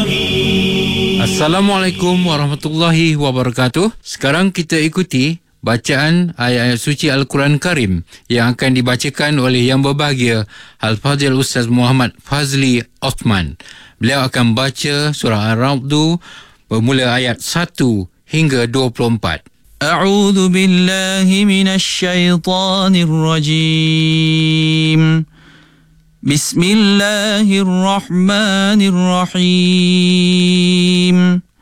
Assalamualaikum warahmatullahi wabarakatuh. Sekarang kita ikuti bacaan ayat-ayat suci Al-Quran Karim yang akan dibacakan oleh Yang Berbahagia Al-Fadhil Ustaz Muhammad Fazli Osman. Beliau akan baca surah Ar-Ra'd bermula ayat 1 hingga 24. A'udzu billahi minasy syaithanir rajim. Bismillahirrahmanirrahim.